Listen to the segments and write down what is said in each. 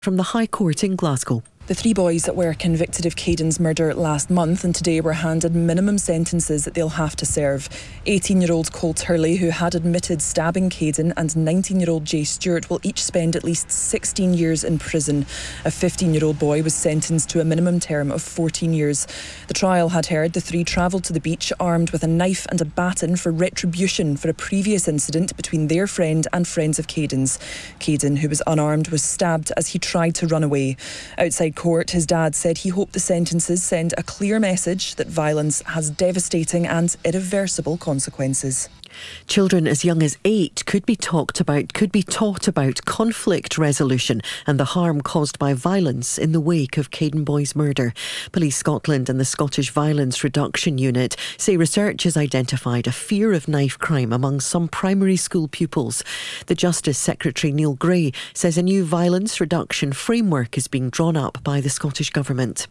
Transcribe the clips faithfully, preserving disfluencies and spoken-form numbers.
From the High Court in Glasgow. The three boys were convicted of Caden's murder last month and today were handed minimum sentences that they'll have to serve. eighteen-year-old Cole Turley, who had admitted stabbing Caden, and nineteen-year-old Jay Stewart will each spend at least sixteen years in prison. A fifteen-year-old boy was sentenced to a minimum term of fourteen years. The trial had heard the three travelled to the beach armed with a knife and a baton for retribution for a previous incident between their friend and friends of Caden's. Caden, who was unarmed, was stabbed as he tried to run away. Outside court, his dad said he hoped the sentences send a clear message that violence has devastating and irreversible consequences. Children as young as eight could be talked about, could be taught about conflict resolution and the harm caused by violence in the wake of Caden Boy's murder. Police Scotland and the Scottish Violence Reduction Unit say research has identified a fear of knife crime among some primary school pupils. The Justice Secretary Neil Gray says a new violence reduction framework is being drawn up by the Scottish Government.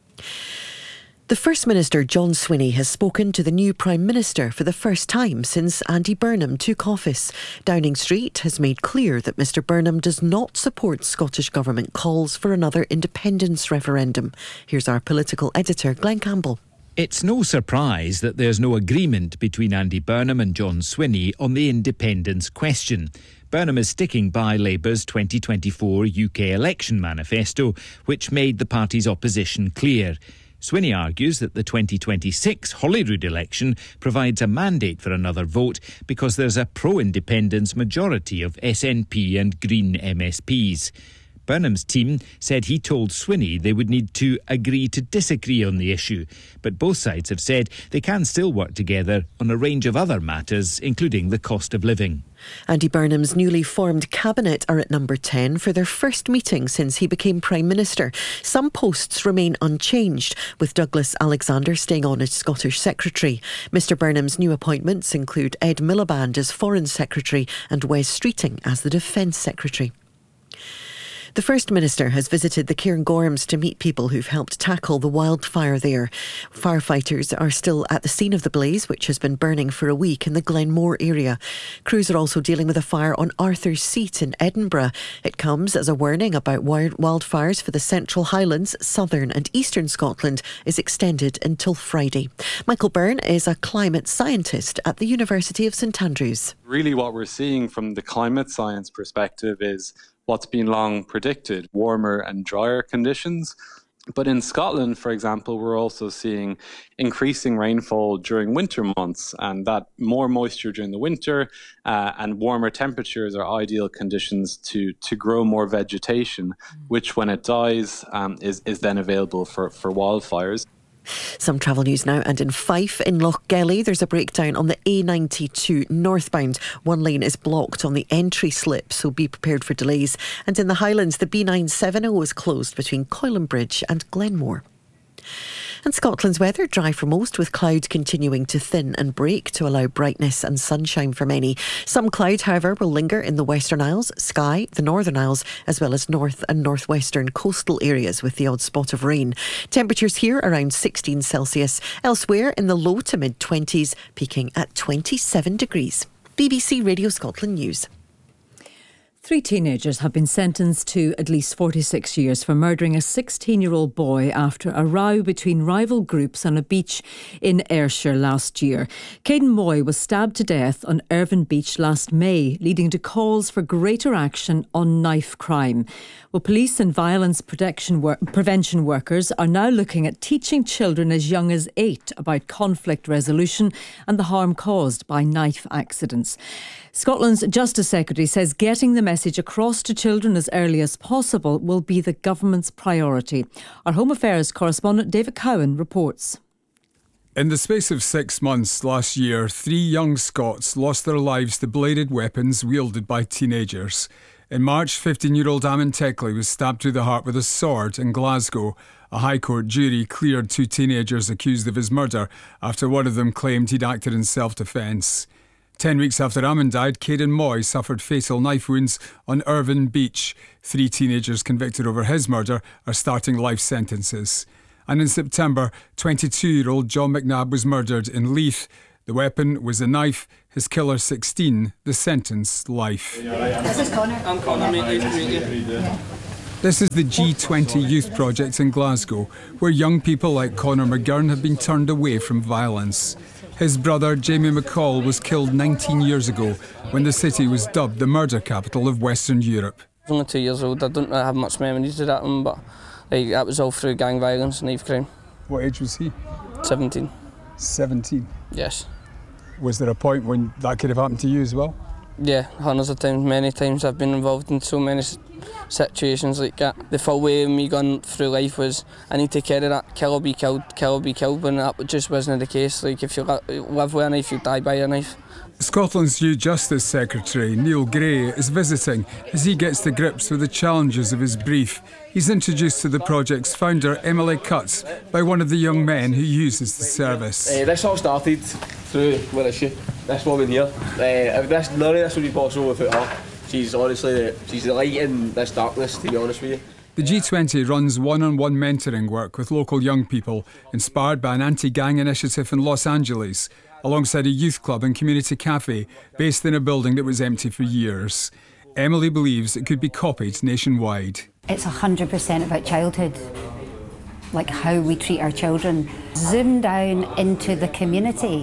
The First Minister, John Swinney, has spoken to the new Prime Minister for the first time since Andy Burnham took office. Downing Street has made clear that Mr Burnham does not support Scottish Government calls for another independence referendum. Here's our political editor, Glenn Campbell. It's no surprise that there's no agreement between Andy Burnham and John Swinney on the independence question. Burnham is sticking by Labour's twenty twenty-four U K election manifesto, which made the party's opposition clear. Swinney argues that the twenty twenty-six Holyrood election provides a mandate for another vote because there's a pro-independence majority of S N P and Green M S Ps. Burnham's team said he told Swinney they would need to agree to disagree on the issue, but both sides have said they can still work together on a range of other matters, including the cost of living. Andy Burnham's newly formed cabinet are at number ten for their first meeting since he became Prime Minister. Some posts remain unchanged, with Douglas Alexander staying on as Scottish Secretary. Mr Burnham's new appointments include Ed Miliband as Foreign Secretary and Wes Streeting as the Defence Secretary. The First Minister has visited the Cairngorms to meet people who've helped tackle the wildfire there. Firefighters are still at the scene of the blaze, which has been burning for a week in the Glenmore area. Crews are also dealing with a fire on Arthur's Seat in Edinburgh. It comes as a warning about wildfires for the Central Highlands, Southern and Eastern Scotland is extended until Friday. Michael Byrne is a climate scientist at the University of St Andrews. Really what we're seeing from the climate science perspective is what's been long predicted, warmer and drier conditions. But in Scotland, for example, we're also seeing increasing rainfall during winter months, and that more moisture during the winter uh, and warmer temperatures are ideal conditions to to grow more vegetation, which when it dies um, is, is then available for, for wildfires. Some travel news now, and in Fife in Lochgelly there's a breakdown on the A ninety-two northbound. One lane is blocked on the entry slip, so be prepared for delays. And in the Highlands the B nine seventy is closed between Coilenbridge and Glenmore. And Scotland's weather, dry for most, with clouds continuing to thin and break to allow brightness and sunshine for many. Some cloud, however, will linger in the Western Isles, Skye, the Northern Isles, as well as north and northwestern coastal areas with the odd spot of rain. Temperatures here around sixteen Celsius, elsewhere in the low to mid-twenties, peaking at twenty-seven degrees. B B C Radio Scotland News. Three teenagers have been sentenced to at least forty-six years for murdering a sixteen-year-old boy after a row between rival groups on a beach in Ayrshire last year. Caden Boy was stabbed to death on Irvine Beach last May, leading to calls for greater action on knife crime. Well, police and violence protection wor- prevention workers are now looking at teaching children as young as eight about conflict resolution and the harm caused by knife accidents. Scotland's Justice Secretary says getting the message across to children as early as possible will be the government's priority. Our Home Affairs correspondent David Cowan reports. In the space of six months last year, three young Scots lost their lives to bladed weapons wielded by teenagers. In March, fifteen-year-old Amon Teckley was stabbed through the heart with a sword in Glasgow. A High Court jury cleared two teenagers accused of his murder after one of them claimed he'd acted in self-defence. Ten weeks after Amon died, Caden Moy suffered fatal knife wounds on Irvine Beach. Three teenagers convicted over his murder are starting life sentences. And in September, twenty-two-year-old John McNabb was murdered in Leith. The weapon was a knife. His killer, sixteen. The sentence, life. This is Connor. I'm Connor, mate. Nice to meet you. This is the G twenty Youth Project in Glasgow, where young people like Conor McGurn have been turned away from violence. His brother, Jamie McCall, was killed nineteen years ago when the city was dubbed the murder capital of Western Europe. I was only two years old. I don't really have much memories of that one, but like, that was all through gang violence and knife crime. What age was he? seventeen. seventeen? Yes. Was there a point when that could have happened to you as well? Yeah, hundreds of times, many times I've been involved in so many situations like that. The full way of me going through life was, I need to carry that, kill or be killed, kill or be killed, but that just wasn't the case. Like, if you live with a knife, you die by a knife. Scotland's new Justice Secretary, Neil Gray, is visiting as he gets to grips with the challenges of his brief. He's introduced to the project's founder, Emily Cutts, by one of the young men who uses the service. Uh, this all started through, where is she? This woman here. Uh, if this, none of this would be possible without her. She's honestly, the, she's the light in this darkness, to be honest with you. The G twenty runs one-on-one mentoring work with local young people, inspired by an anti-gang initiative in Los Angeles, alongside a youth club and community cafe based in a building that was empty for years. Emily believes it could be copied nationwide. It's one hundred percent about childhood, like how we treat our children. Zoom down into the community,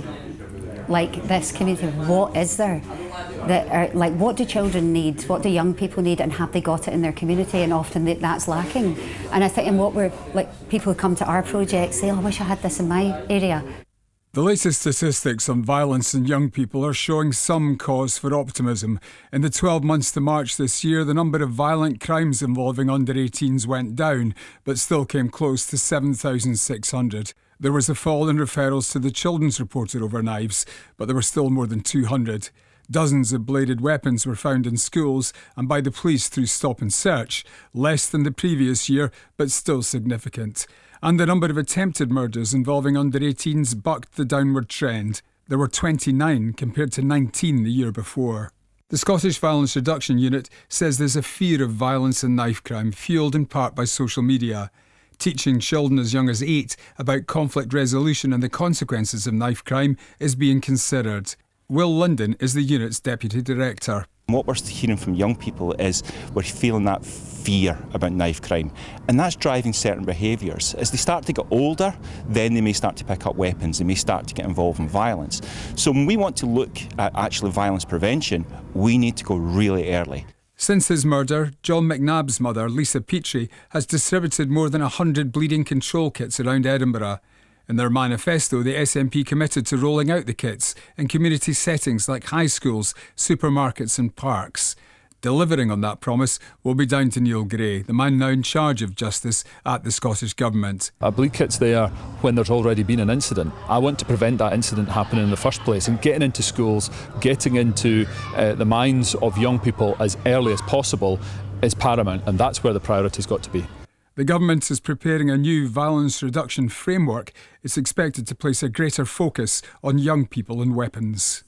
like this community, what is there? That are, like, what do children need? What do young people need? And have they got it in their community? And often that's lacking. And I think in what we're, like, people who come to our project say, oh, I wish I had this in my area. The latest statistics on violence in young people are showing some cause for optimism. In the twelve months to March this year, the number of violent crimes involving under eighteens went down, but still came close to seven thousand six hundred. There was a fall in referrals to the Children's Reporter over knives, but there were still more than two hundred. Dozens of bladed weapons were found in schools and by the police through stop and search, less than the previous year, but still significant. And the number of attempted murders involving under eighteens bucked the downward trend. There were twenty-nine compared to nineteen the year before. The Scottish Violence Reduction Unit says there's a fear of violence and knife crime, fuelled in part by social media. Teaching children as young as eight about conflict resolution and the consequences of knife crime is being considered. Will London is the unit's deputy director. What we're hearing from young people is we're feeling that fear about knife crime, and that's driving certain behaviours. As they start to get older, then they may start to pick up weapons, they may start to get involved in violence. So when we want to look at actually violence prevention, we need to go really early. Since his murder, John McNabb's mother, Lisa Petrie, has distributed more than one hundred bleeding control kits around Edinburgh. In their manifesto, the S N P committed to rolling out the kits in community settings like high schools, supermarkets and parks. Delivering on that promise will be down to Neil Gray, the man now in charge of justice at the Scottish Government. A bleed kit's there when there's already been an incident. I want to prevent that incident happening in the first place, and getting into schools, getting into uh, the minds of young people as early as possible is paramount, and that's where the priority's got to be. The government is preparing a new violence reduction framework. It's expected to place a greater focus on young people and weapons.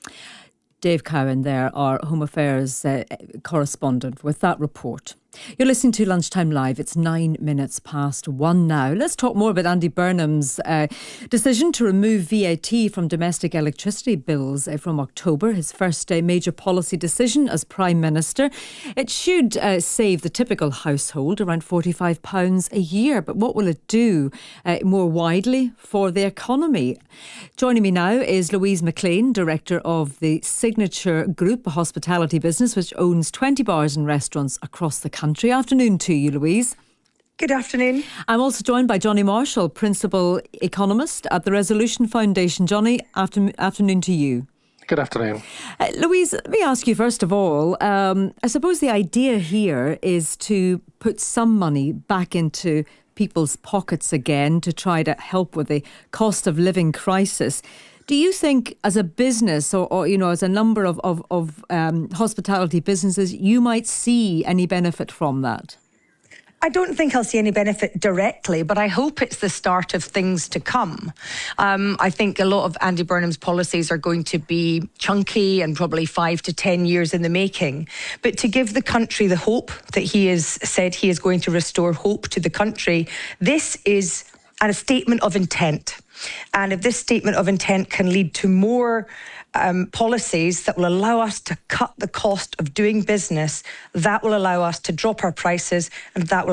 Dave Cowan there, our Home Affairs uh, correspondent, with that report. You're listening to Lunchtime Live. It's nine minutes past one now. Let's talk more about Andy Burnham's uh, decision to remove V A T from domestic electricity bills uh, from October, his first uh, major policy decision as Prime Minister. It should uh, save the typical household around forty-five pounds a year. But what will it do uh, more widely for the economy? Joining me now is Louise McLean, Director of the Signature Group, a hospitality business which owns twenty bars and restaurants across the country. Afternoon to you, Louise. Good afternoon. I'm also joined by Johnny Marshall, Principal Economist at the Resolution Foundation. Johnny, after, afternoon to you. Good afternoon. Uh, Louise, let me ask you first of all, um, I suppose the idea here is to put some money back into people's pockets again to try to help with the cost of living crisis. Do you think as a business or, or you know, as a number of, of, of um, hospitality businesses, you might see any benefit from that? I don't think I'll see any benefit directly, but I hope it's the start of things to come. Um, I think a lot of Andy Burnham's policies are going to be chunky and probably five to ten years in the making. But to give the country the hope that he has said he is going to restore hope to the country, this is a statement of intent. And if this statement of intent can lead to more um, policies that will allow us to cut the cost of doing business. That will allow us to drop our prices, and that will